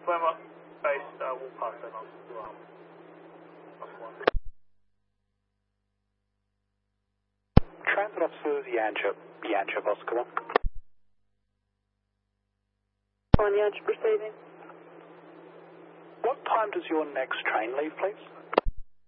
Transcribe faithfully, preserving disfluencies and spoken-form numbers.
Lima, base, uh, we'll pass that on to um, plus one. Transit officers, Yanchep, Yanchep, Oscar one. One Yanchep proceeding. What time does your next train leave, please?